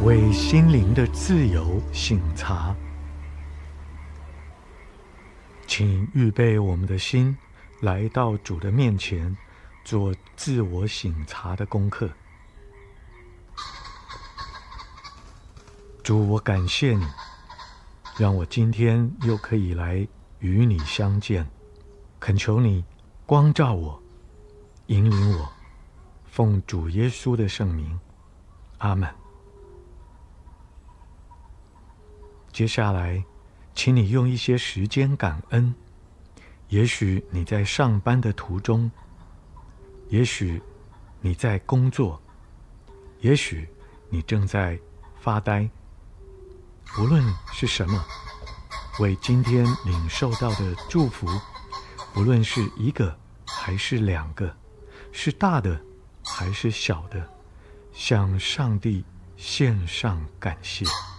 为心灵的自由省察。请预备我们的心，来到主的面前，做自我省察的功课。主，我感谢你，让我今天又可以来与你相见，恳求你光照我，引领我，奉主耶稣的圣名，阿们。接下来，请你用一些时间感恩。也许你在上班的途中，也许你在工作，也许你正在发呆。无论是什么，为今天领受到的祝福，不论是一个还是两个，是大的还是小的，向上帝献上感谢。